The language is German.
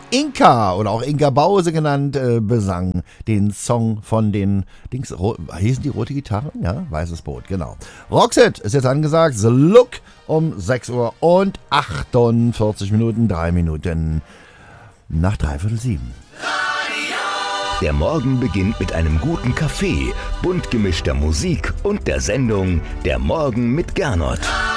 Inka oder auch Inka Bause genannt, besang den Song von den hießen die Rote Gitarre? Ja, Weißes Boot, genau. Roxette ist jetzt angesagt, The Look um 6 Uhr und 48 Minuten, 3 Minuten nach 6:45. Der Morgen beginnt mit einem guten Kaffee, bunt gemischter Musik und der Sendung Der Morgen mit Gernot.